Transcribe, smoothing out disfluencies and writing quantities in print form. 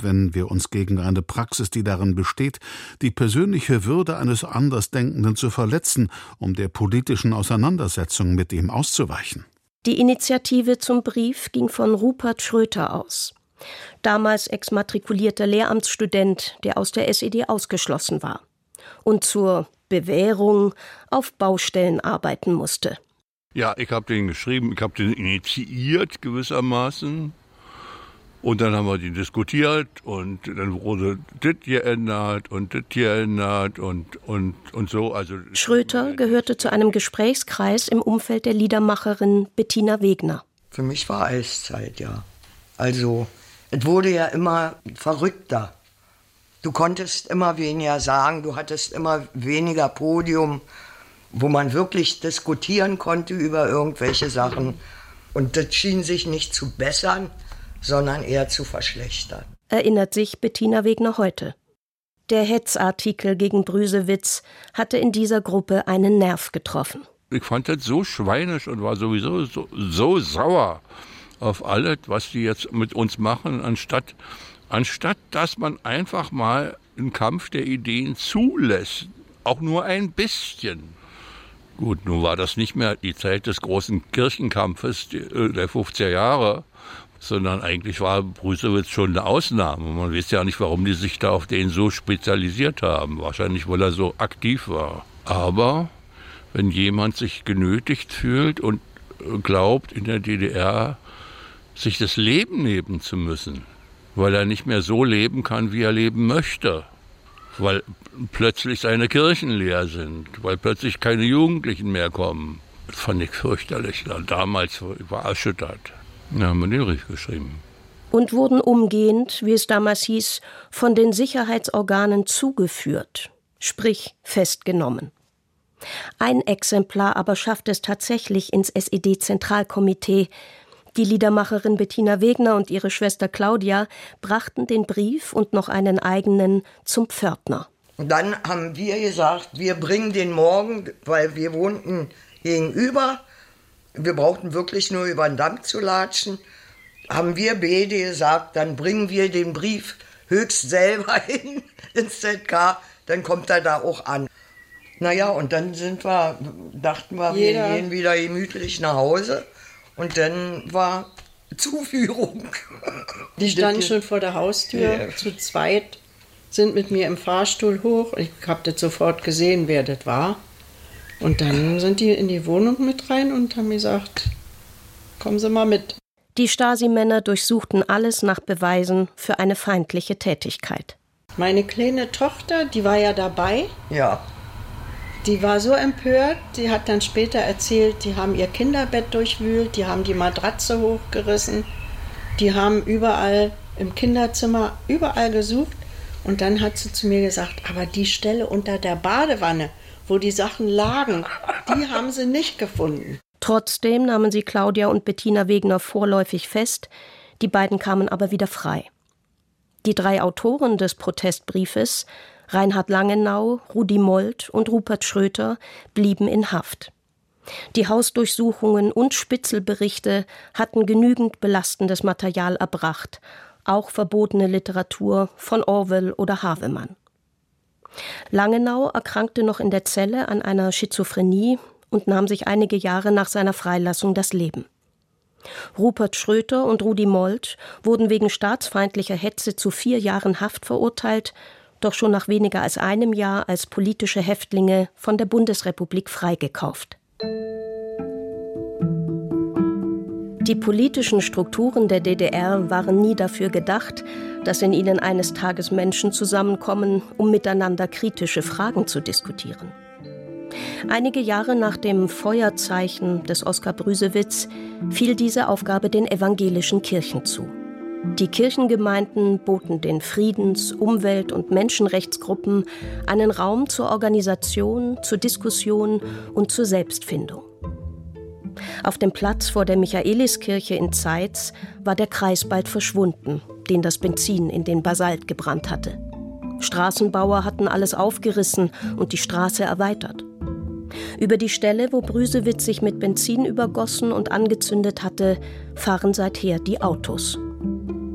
wenn wir uns gegen eine Praxis, die darin besteht, die persönliche Würde eines Andersdenkenden zu verletzen, um der politischen Auseinandersetzung mit ihm auszuweichen. Die Initiative zum Brief ging von Rupert Schröter aus. Damals exmatrikulierter Lehramtsstudent, der aus der SED ausgeschlossen war und zur Bewährung auf Baustellen arbeiten musste. Ja, ich habe den geschrieben, ich habe den initiiert gewissermaßen. Und dann haben wir die diskutiert und dann wurde das geändert und das geändert und so. Also Schröter gehörte zu einem Gesprächskreis im Umfeld der Liedermacherin Bettina Wegner. Für mich war Eiszeit, ja. Also, es wurde ja immer verrückter. Du konntest immer weniger sagen, du hattest immer weniger Podium, wo man wirklich diskutieren konnte über irgendwelche Sachen. Und das schien sich nicht zu bessern, sondern eher zu verschlechtern. Erinnert sich Bettina Wegner heute. Der Hetzartikel gegen Brüsewitz hatte in dieser Gruppe einen Nerv getroffen. Ich fand das so schweinisch und war sowieso so sauer auf alles, was die jetzt mit uns machen, anstatt dass man einfach mal einen Kampf der Ideen zulässt, auch nur ein bisschen. Gut, nun war das nicht mehr die Zeit des großen Kirchenkampfes der 50er Jahre, sondern eigentlich war Brüsewitz schon eine Ausnahme. Man weiß ja nicht, warum die sich da auf den so spezialisiert haben. Wahrscheinlich, weil er so aktiv war. Aber wenn jemand sich genötigt fühlt und glaubt, in der DDR sich das Leben nehmen zu müssen, weil er nicht mehr so leben kann, wie er leben möchte, weil plötzlich seine Kirchen leer sind, weil plötzlich keine Jugendlichen mehr kommen. Das fand ich fürchterlich. Damals war erschüttert. Da haben wir den Brief geschrieben. Und wurden umgehend, wie es damals hieß, von den Sicherheitsorganen zugeführt, sprich festgenommen. Ein Exemplar aber schafft es tatsächlich ins SED-Zentralkomitee. Die Liedermacherin Bettina Wegner und ihre Schwester Claudia brachten den Brief und noch einen eigenen zum Pförtner. Und dann haben wir gesagt, wir bringen den morgen, weil wir wohnten gegenüber. Wir brauchten wirklich nur über den Damm zu latschen. Haben wir beide gesagt, dann bringen wir den Brief höchst selber hin ins ZK, dann kommt er da auch an. Naja, und dann dachten wir, wir gehen wieder gemütlich nach Hause. Und dann war Zuführung. Die standen schon vor der Haustür, zu zweit, sind mit mir im Fahrstuhl hoch. Ich habe das sofort gesehen, wer das war. Und dann sind die in die Wohnung mit rein und haben gesagt, kommen Sie mal mit. Die Stasi-Männer durchsuchten alles nach Beweisen für eine feindliche Tätigkeit. Meine kleine Tochter, die war ja dabei. Ja. Die war so empört, die hat dann später erzählt, die haben ihr Kinderbett durchwühlt, die haben die Matratze hochgerissen, die haben überall im Kinderzimmer, überall gesucht. Und dann hat sie zu mir gesagt, aber die Stelle unter der Badewanne, wo die Sachen lagen, die haben sie nicht gefunden. Trotzdem nahmen sie Claudia und Bettina Wegner vorläufig fest, die beiden kamen aber wieder frei. Die 3 Autoren des Protestbriefes, Reinhard Langenau, Rudi Molt und Rupert Schröter, blieben in Haft. Die Hausdurchsuchungen und Spitzelberichte hatten genügend belastendes Material erbracht, auch verbotene Literatur von Orwell oder Havemann. Langenau erkrankte noch in der Zelle an einer Schizophrenie und nahm sich einige Jahre nach seiner Freilassung das Leben. Rupert Schröter und Rudi Molt wurden wegen staatsfeindlicher Hetze zu 4 Jahren Haft verurteilt, doch schon nach weniger als einem Jahr als politische Häftlinge von der Bundesrepublik freigekauft. Die politischen Strukturen der DDR waren nie dafür gedacht, dass in ihnen eines Tages Menschen zusammenkommen, um miteinander kritische Fragen zu diskutieren. Einige Jahre nach dem Feuerzeichen des Oskar Brüsewitz fiel diese Aufgabe den evangelischen Kirchen zu. Die Kirchengemeinden boten den Friedens-, Umwelt- und Menschenrechtsgruppen einen Raum zur Organisation, zur Diskussion und zur Selbstfindung. Auf dem Platz vor der Michaeliskirche in Zeitz war der Kreis bald verschwunden, den das Benzin in den Basalt gebrannt hatte. Straßenbauer hatten alles aufgerissen und die Straße erweitert. Über die Stelle, wo Brüsewitz sich mit Benzin übergossen und angezündet hatte, fahren seither die Autos.